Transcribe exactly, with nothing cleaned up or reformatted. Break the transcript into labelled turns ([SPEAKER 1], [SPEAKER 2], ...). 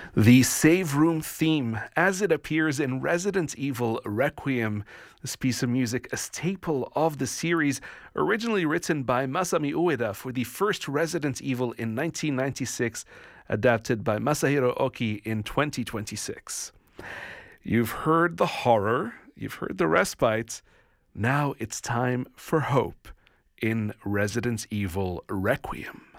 [SPEAKER 1] The save room theme, as it appears in Resident Evil Requiem, this piece of music, a staple of the series, originally written by Masami Ueda for the first Resident Evil in nineteen ninety-six, adapted by Masahiro Oki in twenty twenty-six. You've heard the horror, you've heard the respite, now it's time for hope in Resident Evil Requiem.